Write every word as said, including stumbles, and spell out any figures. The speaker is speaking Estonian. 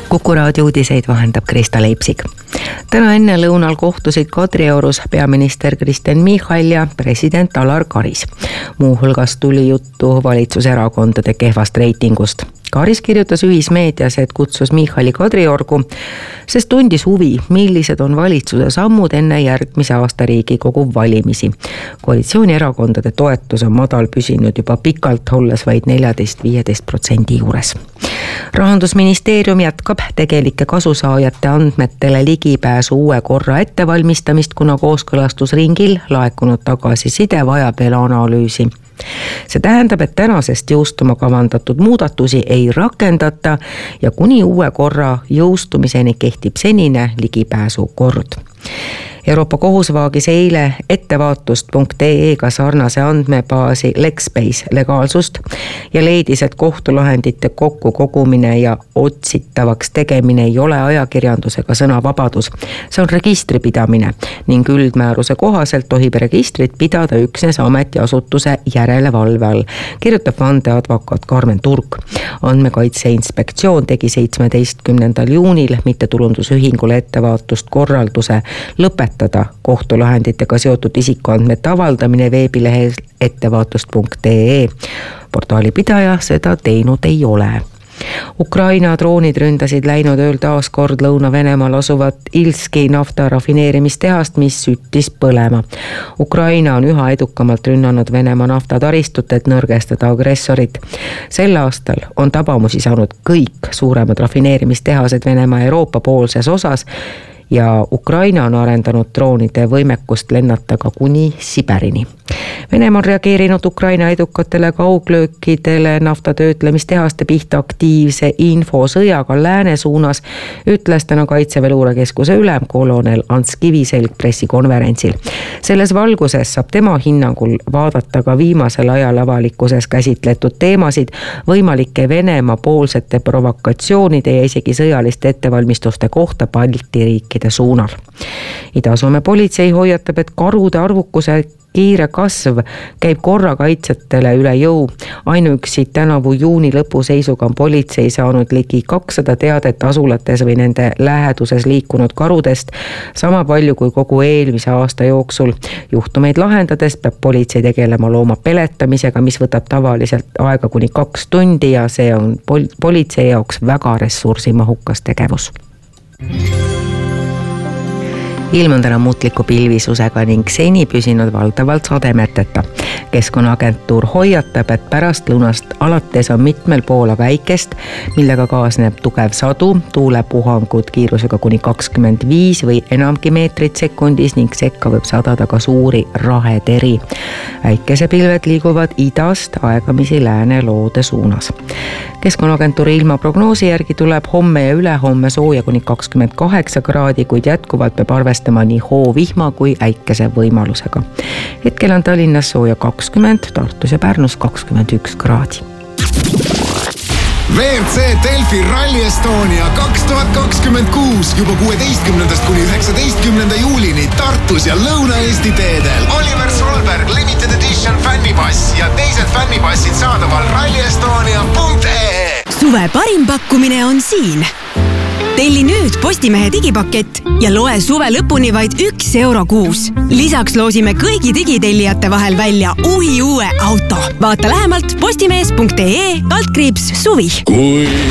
Kuku raadio uudiseid vahendab Krista Leipsik. Täna enne lõunal kohtusid Kadriorus peaminister Kristen Michal ja president Alar Karis. Muu hulgas tuli juttu valitsuserakondade kehvast reitingust. Karis kirjutas ühismeedias, et kutsus Michali Kadriorgu, sest tundis huvi, millised on valitsuse sammud enne järgmise aasta Riigikogu valimisi. Koalitsioonierakondade toetus on madal püsinud juba pikalt, olles vaid neliteist viisteist protsendi juures. Rahandusministeerium jätkab tegelike kasusaajate andmetele ligipääsu uue korra ettevalmistamist, kuna kooskõlastusringil laekunud tagasiside vajab veel analüüsi. See tähendab, et tänasest jõustuma kavandatud muudatusi ei rakendata ja kuni uue korra jõustumiseni kehtib senine ligipääsu kord. Euroopa kohus vaagis eile ettevaatust punkt ee-ga sarnase andmebaasi Lexbase legaalsust ja leidis, et kohtulahendite kokku kogumine ja otsitavaks tegemine ei ole ajakirjandusega sõnavabadus. See on registripidamine ning üldmääruse kohaselt tohib registrit pidada üksnes ametiasutuse järelevalve all, kirjutab vandeadvokaat Karmen Turk. Andmekaitse Inspektsioon tegi seitsmeteistkümnendal juunil mittetulundusühingule ettevaatust korralduse lõpetada kohtulahenditega seotud isikuandmete avaldamine veebilehel ettevaatust punkt ee. Portaali pidaja seda teinud ei ole. Ukraina droonid ründasid läinud ööl taas kord Lõuna-Venemaal asuvat Ilski nafta rafineerimistehast, mis süttis põlema. Ukraina on üha edukamalt rünnanud Venemaa naftataristut, et nõrgestada agressorit. Sel aastal on tabamusi saanud kõik suuremad rafineerimistehased Venemaa Euroopa poolses osas ja Ukraina on arendanud droonide võimekust lennata ka kuni Siberini. Venemaa on reageerinud Ukraina edukatele kauglöökidele naftatöötlemistehaste pihta aktiivse infosõjaga lääne suunas, ütles täna Kaitseväe luurekeskuse ülem kolonel Ants Kiviselg pressikonverentsil. Selles valguses saab tema hinnangul vaadata ka viimasel ajal avalikkuses käsitletud teemasid võimalike Venemaa poolsete provokatsioonide ja isegi sõjaliste ettevalmistuste kohta Balti riikide suunal. Ida-Soome politsei hoiatab, et karude arvukuse kiire kasv käib korrakaitsjatele üle jõu. Ainuüksi tänavu juuni lõpu seisuga on politsei saanud ligi kakssada teadet asulates või nende läheduses liikunud karudest, sama palju kui kogu eelmise aasta jooksul. Juhtumeid lahendades peab politsei tegelema looma peletamisega, mis võtab tavaliselt aega kuni kaks tundi ja see on pol- politsei jaoks väga ressursimahukas tegevus. Ilm on täna muutliku pilvisusega ning seni püsinud valdavalt sademeteta. Keskkonnaagentuur hoiatab, et pärast lõunast alates on mitmel pool väikest, millega kaasneb tugev sadu, tuulepuhangud kiirusega kuni kakskümmend viis või enamgi meetrit sekundis ning sekka võib sadada ka suuri raheteri. Väikesepilved liiguvad idast aegamisi lääne loode suunas. Keskkonnaagentuuri ilmaprognoosi järgi tuleb homme ja ülehomme sooja kuni kakskümmend kaheksa kraadi, kuid jätkuvalt peab arvestama nii hoovihma kui äikese võimalusega. Hetkel on Tallinnas sooja kakskümmend, Tartus ja Pärnus kakskümmend üks kraadi. V R C Delfi Rally Estonia kaks tuhat kakskümmend kuus juba kuueteistkümnendast kuni üheksateistkümnenda juulini Tartus ja Lõuna-Eesti teedel. Oliver Solberg Limited Edition fännipass ja teised fännipassid saadaval rally estonia punkt ee. Suve parim pakkumine on siin. Telli nüüd Postimehe digipakett ja loe suve lõpuni vaid üks euro kuus. Lisaks loosime kõigi digitellijate vahel välja uhi uue auto. Vaata lähemalt postimees punkt ee, altkriips suvi. Kui